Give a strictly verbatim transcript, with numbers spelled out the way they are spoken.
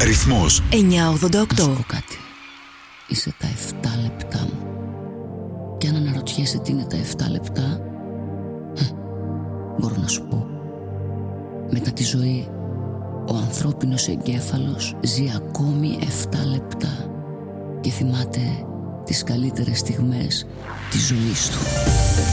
Αριθμός εννιακόσια ογδόντα οκτώ. Να σου πω κάτι. Είσαι τα εφτά λεπτά μου. Και αν αναρωτιέσαι τι είναι τα εφτά λεπτά, μπορώ να σου πω. Μετά τη ζωή, ο ανθρώπινος εγκέφαλος ζει ακόμη εφτά λεπτά και θυμάται τις καλύτερες στιγμές της ζωής του.